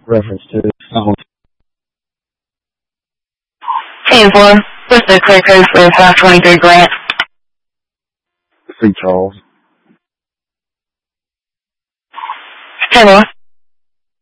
reference to songs. Hey, Inform. What's the clear code for 523 Grant? Free Charles. Hey, Laura.